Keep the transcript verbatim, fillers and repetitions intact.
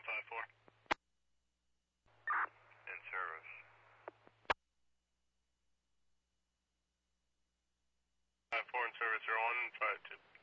five four. In service. five four in service, zero one, five two.